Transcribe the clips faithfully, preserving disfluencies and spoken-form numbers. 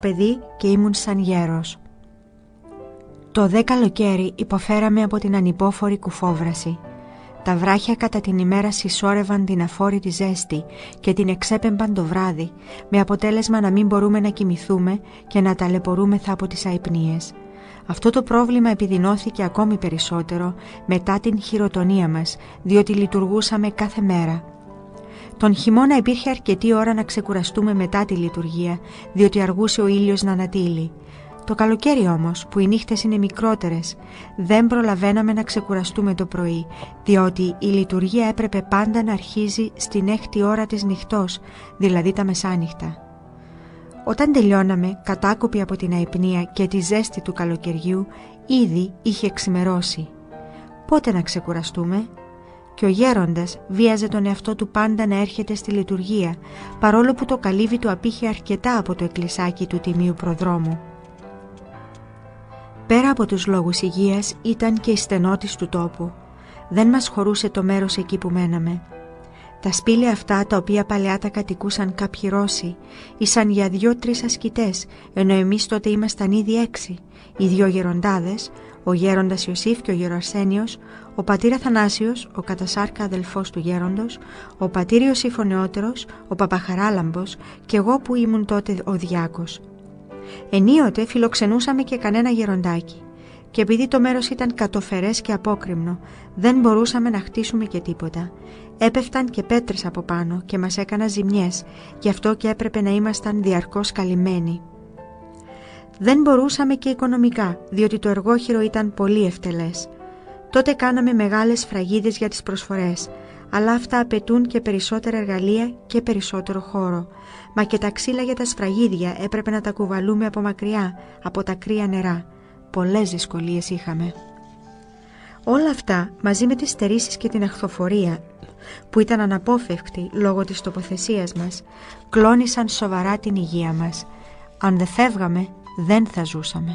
παιδί και ήμουν σαν γέρος. Το δε καλοκαίρι υποφέραμε από την ανυπόφορη κουφόβραση. Τα βράχια κατά την ημέρα συσσόρευαν την αφόρητη ζέστη και την εξέπεμπαν το βράδυ, με αποτέλεσμα να μην μπορούμε να κοιμηθούμε και να ταλαιπωρούμεθα από τις αϊπνίες. Αυτό το πρόβλημα επιδεινώθηκε ακόμη περισσότερο μετά την χειροτονία μας, διότι λειτουργούσαμε κάθε μέρα. Τον χειμώνα υπήρχε αρκετή ώρα να ξεκουραστούμε μετά τη λειτουργία, διότι αργούσε ο ήλιος να ανατείλει. Το καλοκαίρι όμως, που οι νύχτες είναι μικρότερες, δεν προλαβαίναμε να ξεκουραστούμε το πρωί, διότι η λειτουργία έπρεπε πάντα να αρχίζει στην έκτη ώρα της νυχτός, δηλαδή τα μεσάνυχτα. Όταν τελειώναμε, κατάκοποι από την αϊπνία και τη ζέστη του καλοκαιριού, ήδη είχε ξημερώσει. Πότε να ξεκουραστούμε? Και ο γέροντας βίαζε τον εαυτό του πάντα να έρχεται στη λειτουργία, παρόλο που το καλύβι του απήχε αρκετά από το εκκλησάκι του Τιμίου Προδρόμου. Πέρα από τους λόγους υγείας ήταν και η στενότης του τόπου. Δεν μας χωρούσε το μέρος εκεί που μέναμε. Τα σπήλαια αυτά, τα οποία παλαιά τα κατοικούσαν κάποιοι Ρώσοι, ήσαν για δυο-τρεις ασκητές, ενώ εμείς τότε ήμασταν ήδη έξι, οι δυο γεροντάδες, ο γέροντας Ιωσήφ και ο γεροαρσένιος, ο πατήρ Αθανάσιος, ο κατασάρκα αδελφός του γέροντος, ο πατήρ Ιωσήφ ο νεότερος, ο Παπαχαράλαμπος και εγώ που ήμουν τότε ο διάκος. Ενίοτε φιλοξενούσαμε και κανένα γεροντάκι, και επειδή το μέρος ήταν κατοφερές και απόκρημνο, δεν μπορούσαμε να χτίσουμε και τίποτα. Έπεφταν και πέτρες από πάνω και μας έκαναν ζημιές, γι' αυτό και έπρεπε να ήμασταν διαρκώς καλυμμένοι. Δεν μπορούσαμε και οικονομικά, διότι το εργόχειρο ήταν πολύ ευτελές. Τότε κάναμε μεγάλες φραγίδες για τις προσφορές, αλλά αυτά απαιτούν και περισσότερα εργαλεία και περισσότερο χώρο. Μα και τα ξύλα για τα σφραγίδια έπρεπε να τα κουβαλούμε από μακριά, από τα κρύα νερά. Πολλές δυσκολίες είχαμε. Όλα αυτά, μαζί με τις στερήσεις και την αχθοφορία, που ήταν αναπόφευκτη λόγω της τοποθεσίας μας, κλώνησαν σοβαρά την υγεία μας. Αν δεν φεύγαμε, δεν θα ζούσαμε.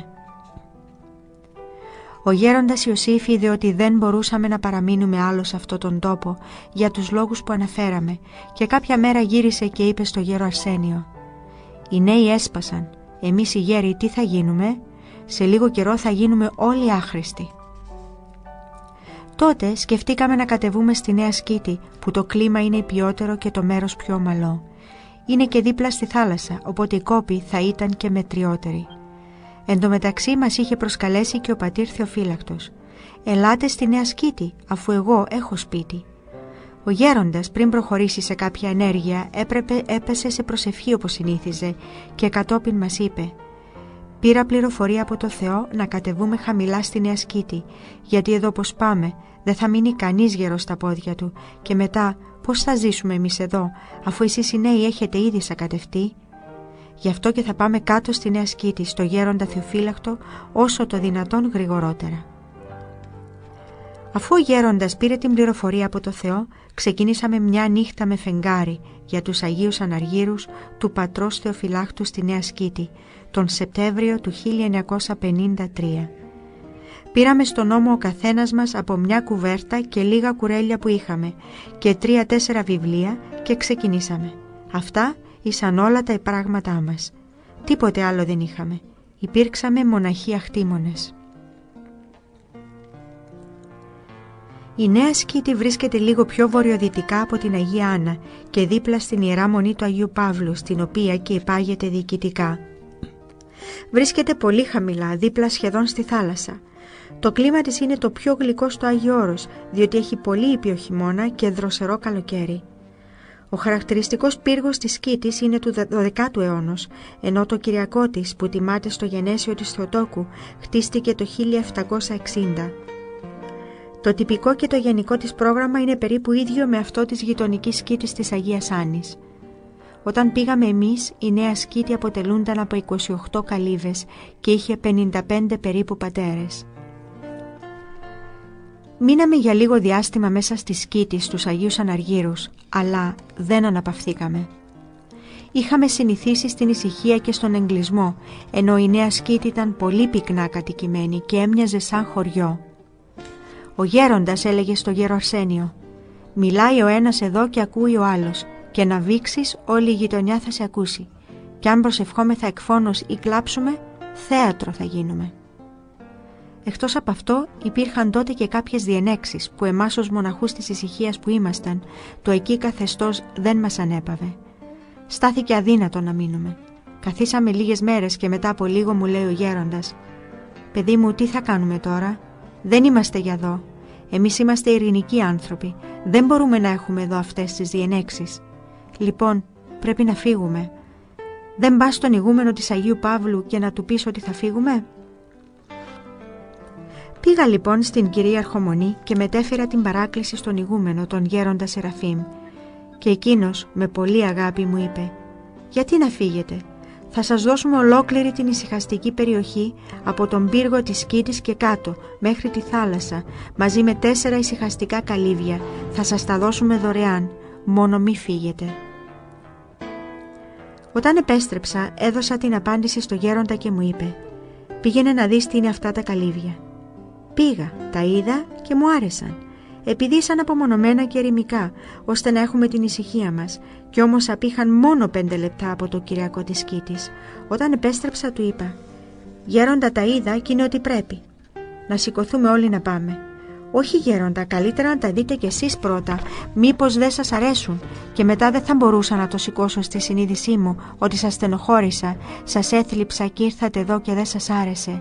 Ο γέροντας Ιωσήφ είδε ότι δεν μπορούσαμε να παραμείνουμε άλλο σε αυτόν τον τόπο για τους λόγους που αναφέραμε, και κάποια μέρα γύρισε και είπε στο γέρο Αρσένιο: «Οι νέοι έσπασαν, εμείς οι γέροι τι θα γίνουμε? Σε λίγο καιρό θα γίνουμε όλοι άχρηστοι». Τότε σκεφτήκαμε να κατεβούμε στη Νέα Σκήτη, που το κλίμα είναι ποιότερο και το μέρος πιο ομαλό. Είναι και δίπλα στη θάλασσα, οπότε οι κόποι θα ήταν και μετριότεροι. Εν τω μεταξύ μας είχε προσκαλέσει και ο πατήρ Θεοφύλακτος. «Ελάτε στη Νέα Σκήτη, αφού εγώ έχω σπίτι». Ο γέροντας, πριν προχωρήσει σε κάποια ενέργεια, έπρεπε, έπεσε σε προσευχή όπως συνήθιζε και κατόπιν μας είπε: «Πήρα πληροφορία από το Θεό να κατεβούμε χαμηλά στη Νέα Σκήτη, γιατί εδώ πως πάμε δεν θα μείνει κανείς γερός στα πόδια του, και μετά πώς θα ζήσουμε εμείς εδώ, αφού εσείς οι νέοι έχετε ήδη σακατευτεί? Γι' αυτό και θα πάμε κάτω στη Νέα Σκήτη, στο γέροντα Θεοφύλακτο, όσο το δυνατόν γρηγορότερα». Αφού ο γέροντας πήρε την πληροφορία από το Θεό, ξεκινήσαμε μια νύχτα με φεγγάρι για τους Αγίους Αναργύρους του πατρός Θεοφυλάκτου στη Νέα Σκήτη, τον Σεπτέμβριο του χίλια εννιακόσια πενήντα τρία. Πήραμε στον ώμο ο καθένας μας από μια κουβέρτα και λίγα κουρέλια που είχαμε και τρία-τέσσερα βιβλία και ξεκινήσαμε. Αυτά ήσαν όλα τα πράγματά μας. Τίποτε άλλο δεν είχαμε. Υπήρξαμε μοναχοί αχτήμονες. Η Νέα Σκήτη βρίσκεται λίγο πιο βορειοδυτικά από την Αγία Άννα και δίπλα στην Ιερά Μονή του Αγίου Παύλου, στην οποία και υπάγεται διοικητικά. Βρίσκεται πολύ χαμηλά, δίπλα σχεδόν στη θάλασσα. Το κλίμα της είναι το πιο γλυκό στο Άγιο Όρος, διότι έχει πολύ ήπιο χειμώνα και δροσερό καλοκαίρι. Ο χαρακτηριστικός πύργος της Σκήτης είναι του δωδεκάτου αιώνος, ενώ το κυριακό της, που τιμάται στο γενέσιο της Θεοτόκου, χτίστηκε το χίλια επτακόσια εξήντα. Το τυπικό και το γενικό της πρόγραμμα είναι περίπου ίδιο με αυτό της γειτονικής Σκήτης της Αγίας Άννης. Όταν πήγαμε εμείς, η Νέα Σκήτη αποτελούνταν από είκοσι οκτώ καλύβες και είχε πενήντα πέντε περίπου πατέρες. Μείναμε για λίγο διάστημα μέσα στη Σκήτη στους Αγίους Αναργύρους, αλλά δεν αναπαυθήκαμε. Είχαμε συνηθίσει στην ησυχία και στον εγκλισμό, ενώ η Νέα Σκήτη ήταν πολύ πυκνά κατοικημένη και έμοιαζε σαν χωριό. Ο γέροντας έλεγε στο γέρο Αρσένιο: «Μιλάει ο ένας εδώ και ακούει ο άλλος, και να βήξεις όλη η γειτονιά θα σε ακούσει. κι αν προσευχόμεθα εκφώνως ή κλάψουμε, θέατρο θα γίνουμε. Εκτός από αυτό, υπήρχαν τότε και κάποιες διενέξεις που εμάς ως μοναχούς της ησυχίας που ήμασταν, το εκεί καθεστώς δεν μας ανέπαβε. Στάθηκε αδύνατο να μείνουμε. Καθίσαμε λίγες μέρες και μετά από λίγο μου λέει ο γέροντας: «Παιδί μου, τι θα κάνουμε τώρα? Δεν είμαστε για εδώ. Εμείς είμαστε ειρηνικοί άνθρωποι. Δεν μπορούμε να έχουμε εδώ αυτές τις διενέξεις. Λοιπόν, πρέπει να φύγουμε. Δεν πας στον ηγούμενο της Αγίου Παύλου και να του πεις ότι θα φύγουμε?» Πήγα λοιπόν στην κυρία Αρχομονή και μετέφερα την παράκληση στον ηγούμενο, τον γέροντα Σεραφείμ, και εκείνος με πολλή αγάπη μου είπε: «Γιατί να φύγετε? Θα σας δώσουμε ολόκληρη την ησυχαστική περιοχή από τον πύργο της Σκήτης και κάτω μέχρι τη θάλασσα, μαζί με τέσσερα ησυχαστικά καλύβια. Θα σας τα δώσουμε δωρεάν, μόνο μη φύγετε». Όταν επέστρεψα, έδωσα την απάντηση στο γέροντα και μου είπε: «Πήγαινε να δεις τι είναι αυτά τα καλύβια». Πήγα, τα είδα και μου άρεσαν, επειδή ήσαν απομονωμένα και ερημικά, ώστε να έχουμε την ησυχία μας, κι όμως απήχαν μόνο πέντε λεπτά από το Κυριακό της Σκήτης. Όταν επέστρεψα του είπα: «Γέροντα, τα είδα και είναι ότι πρέπει. Να σηκωθούμε όλοι να πάμε». «Όχι γέροντα, καλύτερα να τα δείτε κι εσείς πρώτα, μήπως δεν σας αρέσουν, και μετά δεν θα μπορούσα να το σηκώσω στη συνείδησή μου ότι σας στενοχώρησα, σας έθλιψα και ήρθατε εδώ και δεν σας άρεσε».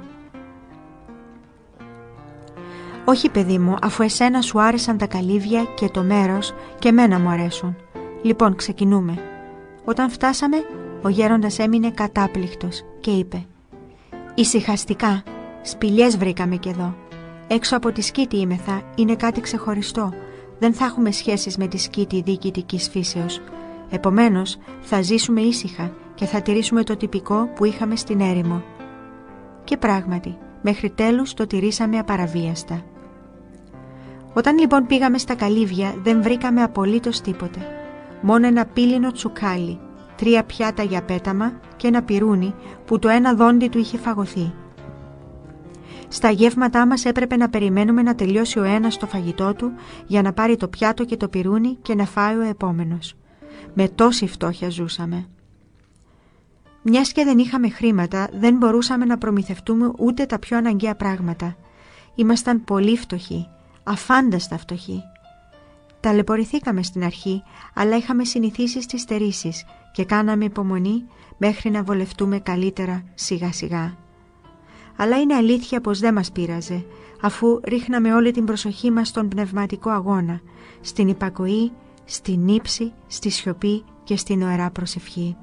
«Όχι παιδί μου, αφού εσένα σου άρεσαν τα καλύβια και το μέρος και εμένα μου αρέσουν. Λοιπόν, ξεκινούμε». Όταν φτάσαμε, ο γέροντας έμεινε κατάπληκτος και είπε: «Ησυχαστικά, σπηλιές βρήκαμε κι εδώ. Έξω από τη Σκήτη ήμεθα, είναι κάτι ξεχωριστό. Δεν θα έχουμε σχέσεις με τη Σκήτη διοικητικής φύσεως. Επομένως, θα ζήσουμε ήσυχα και θα τηρήσουμε το τυπικό που είχαμε στην έρημο». Και πράγματι, μέχρι τέλους το τηρήσαμε απαραβίαστα. Όταν λοιπόν πήγαμε στα καλύβια, δεν βρήκαμε απολύτως τίποτε. Μόνο ένα πύλινο τσουκάλι, τρία πιάτα για πέταμα και ένα πυρούνι που το ένα δόντι του είχε φαγωθεί. Στα γεύματά μας έπρεπε να περιμένουμε να τελειώσει ο ένας το φαγητό του για να πάρει το πιάτο και το πυρούνι και να φάει ο επόμενος. Με τόση φτώχεια ζούσαμε. Μιας και δεν είχαμε χρήματα, δεν μπορούσαμε να προμηθευτούμε ούτε τα πιο αναγκαία πράγματα. Ήμασταν πολύ φτωχοί, αφάνταστα φτωχοί. Ταλαιπωρηθήκαμε στην αρχή, αλλά είχαμε συνηθίσει στις στερήσεις και κάναμε υπομονή μέχρι να βολευτούμε καλύτερα σιγά σιγά. Αλλά είναι αλήθεια πως δεν μας πείραζε, αφού ρίχναμε όλη την προσοχή μας στον πνευματικό αγώνα, στην υπακοή, στην ύψη, στη σιωπή και στην οερά προσευχή.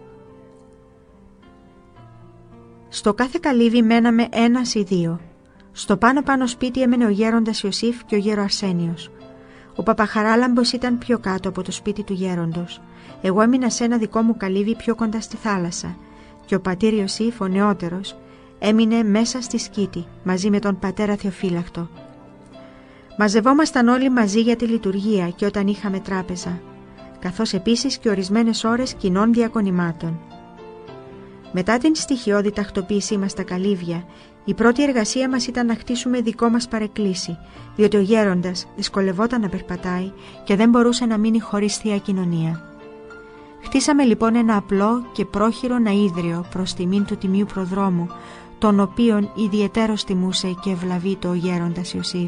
Στο κάθε καλύβι μέναμε ένας ή δύο. Στο πάνω πάνω σπίτι έμενε ο γέροντας Ιωσήφ και ο γέρο Αρσένιος. Ο Παπαχαράλαμπος ήταν πιο κάτω από το σπίτι του γέροντος. Εγώ έμεινα σε ένα δικό μου καλύβι πιο κοντά στη θάλασσα και ο πατήρ Ιωσήφ, ο νεότερος, έμεινε μέσα στη Σκήτη μαζί με τον πατέρα Θεοφύλακτο. Μαζευόμασταν όλοι μαζί για τη λειτουργία και όταν είχαμε τράπεζα, καθώς επίσης και ορισμένες ώρες κοινών διακονημάτων. Μετά την στοιχειώδη τακτοποίησή μας στα καλύβια, η πρώτη εργασία μας ήταν να χτίσουμε δικό μας παρεκκλήσι, διότι ο γέροντας δυσκολευόταν να περπατάει και δεν μπορούσε να μείνει χωρίς θεία κοινωνία. Χτίσαμε λοιπόν ένα απλό και πρόχειρο ναΐδριο προς τιμήν του Τιμίου Προδρόμου, τον οποίον ιδιαιτέρως τιμούσε και ευλαβείτο ο γέροντας Ιωσήφ.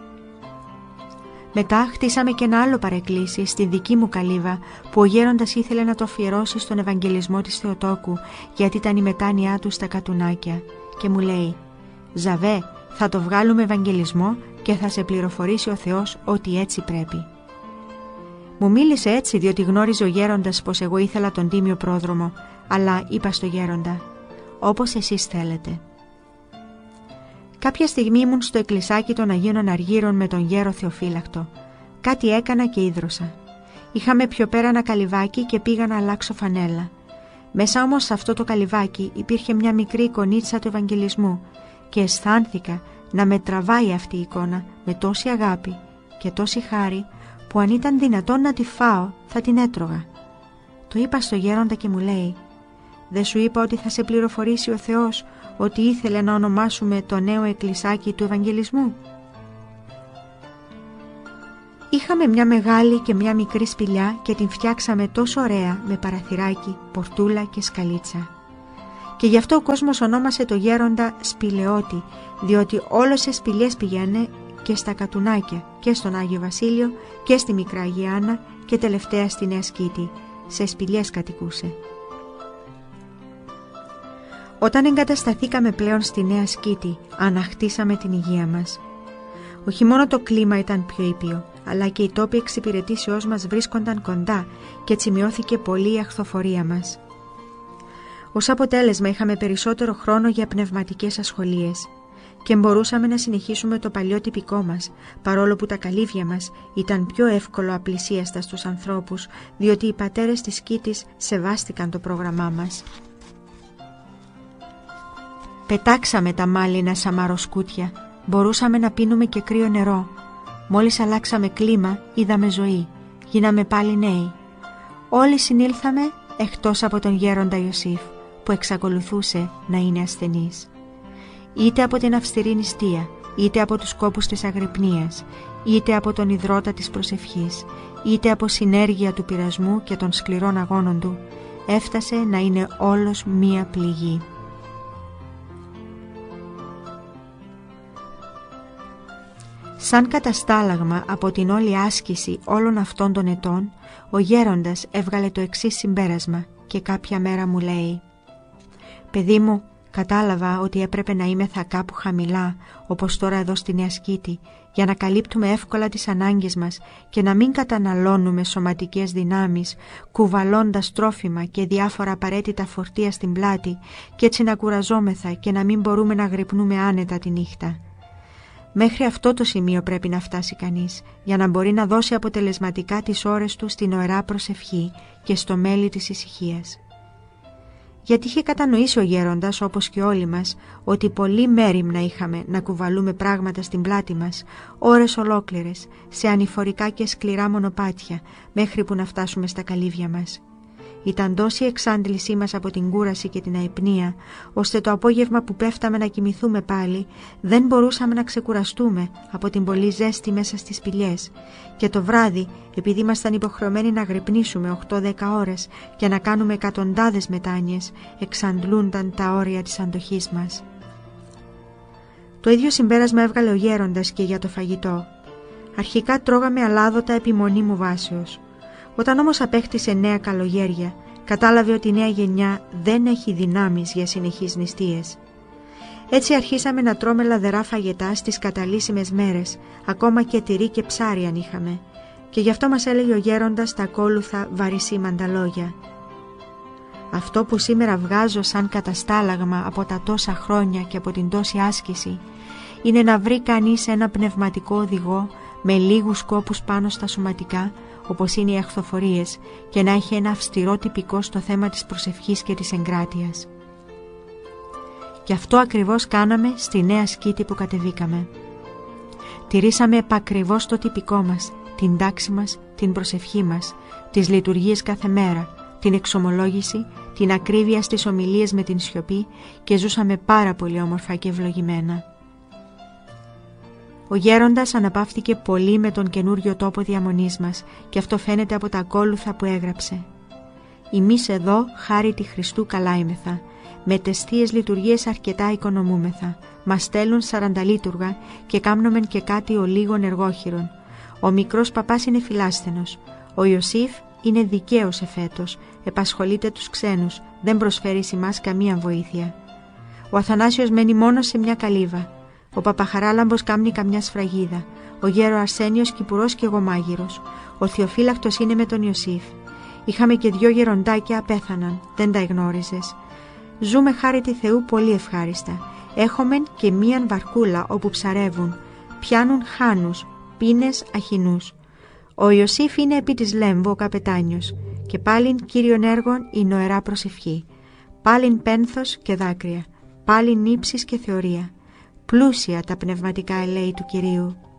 Μετά χτίσαμε και ένα άλλο παρεκκλήσι στη δική μου καλύβα που ο γέροντας ήθελε να το αφιερώσει στον Ευαγγελισμό της Θεοτόκου, γιατί ήταν η μετάνοιά του στα κατουνάκια, και μου λέει: «Ζαβέ, θα το βγάλουμε Ευαγγελισμό και θα σε πληροφορήσει ο Θεός ότι έτσι πρέπει». Μου μίλησε έτσι διότι γνώριζε ο γέροντας πως εγώ ήθελα τον Τίμιο Πρόδρομο, αλλά είπα στο γέροντα: «Όπως εσείς θέλετε». Κάποια στιγμή ήμουν στο εκκλησάκι των Αγίων Αργύρων με τον γέρο Θεοφύλακτο. Κάτι έκανα και ίδρωσα. Είχαμε πιο πέρα ένα καλυβάκι και πήγα να αλλάξω φανέλα. Μέσα όμως σε αυτό το καλυβάκι υπήρχε μια μικρή εικονίτσα του Ευαγγελισμού και αισθάνθηκα να με τραβάει αυτή η εικόνα με τόση αγάπη και τόση χάρη που αν ήταν δυνατόν να τη φάω θα την έτρωγα. Το είπα στο γέροντα και μου λέει: «Δεν σου είπα ότι θα σε πληροφορήσει ο Θεός ότι ήθελε να ονομάσουμε το νέο εκκλησάκι του Ευαγγελισμού?» Είχαμε μια μεγάλη και μια μικρή σπηλιά και την φτιάξαμε τόσο ωραία με παραθυράκι, πορτούλα και σκαλίτσα. Και γι' αυτό ο κόσμος ονόμασε το γέροντα Σπηλαιώτη, διότι όλες σε σπηλιές πηγαίνε και στα Κατουνάκια και στον Άγιο Βασίλειο και στη Μικρά Αγιάννα και τελευταία στη Νέα Σκήτη. Σε σπηλιές κατοικούσε. Όταν εγκατασταθήκαμε πλέον στη Νέα Σκήτη, αναχτίσαμε την υγεία μας. Όχι μόνο το κλίμα ήταν πιο ήπιο, αλλά και οι τόποι εξυπηρετήσεώς μας βρίσκονταν κοντά και έτσι μειώθηκε πολύ η αχθοφορία μας. Ως αποτέλεσμα είχαμε περισσότερο χρόνο για πνευματικές ασχολίες και μπορούσαμε να συνεχίσουμε το παλιό τυπικό μας, παρόλο που τα καλύβια μας ήταν πιο εύκολο απλησίαστα στους ανθρώπους, διότι οι πατέρες της Σκήτης σεβάστηκαν το πρόγραμμά μας. Πετάξαμε τα μάλινα σαμαροσκούτια, μπορούσαμε να πίνουμε και κρύο νερό. Μόλις αλλάξαμε κλίμα, είδαμε ζωή, γίναμε πάλι νέοι. Όλοι συνήλθαμε εκτός από τον γέροντα Ιωσήφ, που εξακολουθούσε να είναι ασθενής. Είτε από την αυστηρή νηστεία, είτε από τους κόπους της αγρυπνίας, είτε από τον ιδρώτα της προσευχής, είτε από συνέργεια του πειρασμού και των σκληρών αγώνων του, έφτασε να είναι όλος μία πληγή. Σαν καταστάλαγμα από την όλη άσκηση όλων αυτών των ετών, ο γέροντας έβγαλε το εξής συμπέρασμα και κάποια μέρα μου λέει: «Παιδί μου, κατάλαβα ότι έπρεπε να είμαι θα κάπου χαμηλά, όπως τώρα εδώ στη Νέα Σκήτη, για να καλύπτουμε εύκολα τις ανάγκες μας και να μην καταναλώνουμε σωματικές δυνάμεις, κουβαλώντας τρόφιμα και διάφορα απαραίτητα φορτία στην πλάτη και έτσι να κουραζόμεθα και να μην μπορούμε να γρυπνούμε άνετα τη νύχτα. Μέχρι αυτό το σημείο πρέπει να φτάσει κανείς, για να μπορεί να δώσει αποτελεσματικά τις ώρες του στην ωραιά προσευχή και στο μέλι της ησυχίας». Γιατί είχε κατανοήσει ο γέροντας, όπως και όλοι μας, ότι πολύ μέριμνα είχαμε να κουβαλούμε πράγματα στην πλάτη μας, ώρες ολόκληρες, σε ανηφορικά και σκληρά μονοπάτια, μέχρι που να φτάσουμε στα καλύβια μας. Ήταν τόση η εξάντλησή μας από την κούραση και την αϊπνία, ώστε το απόγευμα που πέφταμε να κοιμηθούμε πάλι, δεν μπορούσαμε να ξεκουραστούμε από την πολλή ζέστη μέσα στις σπηλιές. Και το βράδυ, επειδή ήμασταν υποχρεωμένοι να γρυπνήσουμε οκτώ δέκα ώρες και να κάνουμε εκατοντάδες μετάνοιες, εξαντλούνταν τα όρια της αντοχής μας. Το ίδιο συμπέρασμα έβγαλε ο γέροντας και για το φαγητό. Αρχικά τρώγαμε αλάδοτα επιμονή μου βάσεως. Όταν όμως απέκτησε νέα καλογέρια, κατάλαβε ότι η νέα γενιά δεν έχει δυνάμεις για συνεχείς νηστείες. Έτσι αρχίσαμε να τρώμε λαδερά φαγετά στις καταλύσιμες μέρες, ακόμα και τυρί και ψάρι αν είχαμε, και γι' αυτό μας έλεγε ο γέροντας τα ακόλουθα βαρισίμαντα λόγια. Αυτό που σήμερα βγάζω σαν καταστάλαγμα από τα τόσα χρόνια και από την τόση άσκηση, είναι να βρει κανείς ένα πνευματικό οδηγό με λίγους κόπους πάνω στα σωματικά, όπως είναι οι αχθοφορίες, και να έχει ένα αυστηρό τυπικό στο θέμα της προσευχής και της εγκράτειας. Και αυτό ακριβώς κάναμε στη Νέα Σκήτη που κατεβήκαμε. Τηρήσαμε επακριβώς το τυπικό μας, την τάξη μας, την προσευχή μας, τις λειτουργίες κάθε μέρα, την εξομολόγηση, την ακρίβεια στις ομιλίες με την σιωπή και ζούσαμε πάρα πολύ όμορφα και ευλογημένα. Ο γέροντας αναπαύθηκε πολύ με τον καινούριο τόπο διαμονής μας και αυτό φαίνεται από τα ακόλουθα που έγραψε. «Εμείς εδώ, χάρη τη Χριστού καλάιμεθα, με τεστίες λειτουργίες αρκετά οικονομούμεθα, μας στέλνουν σαρανταλίτουργα και κάμνομεν και κάτι ο λίγων εργόχειρων. Ο μικρός παπάς είναι φιλάσθενος, ο Ιωσήφ είναι δικαίος εφέτος, επασχολείται τους ξένους, δεν προσφέρει σε εμάς καμία βοήθεια. Ο Αθανάσιος μένει μόνο σε μια καλύβα. Ο Παπαχαράλαμπος κάμνει καμιά σφραγίδα. Ο γέρο Αρσένιος κυπουρός και εγώ μάγειρος. Ο Θεοφύλακτος είναι με τον Ιωσήφ. Είχαμε και δυο γεροντάκια απέθαναν, δεν τα εγνώριζες. Ζούμε χάρη τη Θεού πολύ ευχάριστα. Έχομεν και μίαν βαρκούλα όπου ψαρεύουν. Πιάνουν χάνους, πίνες αχινούς. Ο Ιωσήφ είναι επί της Λέμβου ο καπετάνιος. Και πάλιν κύριον έργων η νοερά προσευχή. Πάλιν πένθος και δάκρυα. Πάλιν ύψης και θεωρία. Πλούσια τα πνευματικά ελέη του Κυρίου.